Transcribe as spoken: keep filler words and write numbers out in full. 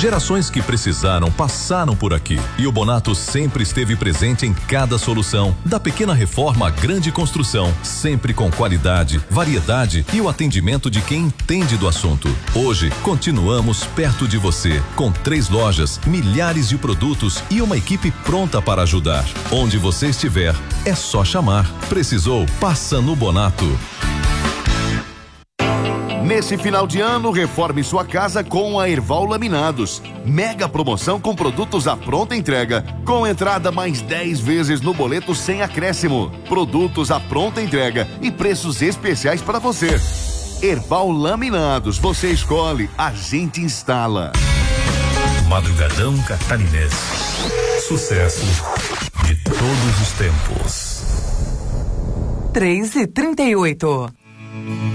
Gerações que precisaram passaram por aqui e o Bonato sempre esteve presente em cada solução, da pequena reforma à grande construção, sempre com qualidade, variedade e o atendimento de quem entende do assunto. Hoje, continuamos perto de você, com três lojas, milhares de produtos e uma equipe pronta para ajudar. Onde você estiver, é só chamar. Precisou? Passa no Bonato. Nesse final de ano, reforme sua casa com a Erval Laminados. Mega promoção com produtos à pronta entrega, com entrada mais dez vezes no boleto sem acréscimo. Produtos à pronta entrega e preços especiais para você. Erval Laminados, você escolhe, a gente instala. Madrugadão Catarinense. Sucesso de todos os tempos. três e trinta e oito.